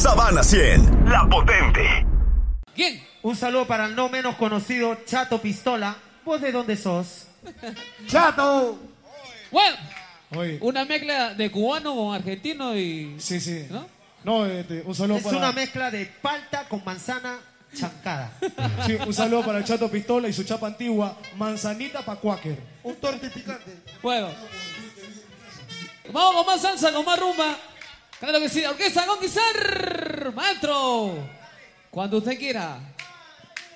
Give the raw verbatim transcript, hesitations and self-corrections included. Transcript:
Sabana cien, la potente. ¿Quién? Un saludo para el no menos conocido Chato Pistola. ¿Vos de dónde sos? ¡Chato! Bueno, Oye. una mezcla de cubano con argentino y... Sí, sí. ¿No? No, este, un saludo Es para... una mezcla de palta con manzana chancada. Sí, un saludo para el Chato Pistola y su chapa antigua, manzanita pa' cuáquer. Un torte picante. Bueno. Vamos con más salsa, con más rumba. Claro que sí, Orquesta Conquistar. Maestro, cuando usted quiera.